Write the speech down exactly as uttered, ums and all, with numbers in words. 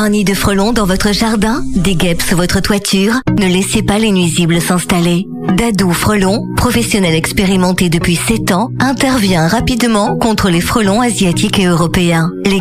Un nid de frelons dans votre jardin? Des guêpes sous votre toiture? Ne laissez pas les nuisibles s'installer. Dadou Frelon, professionnel expérimenté depuis sept ans, intervient rapidement contre les frelons asiatiques et européens. Les